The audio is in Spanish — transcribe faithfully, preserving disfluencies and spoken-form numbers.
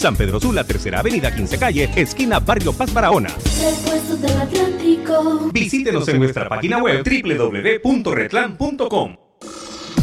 San Pedro Sula, Tercera Avenida, quince Calle, esquina Barrio Paz Barahona. Repuestos del Atlántico. Visítenos en nuestra página web doble u doble u doble u punto retlan punto com.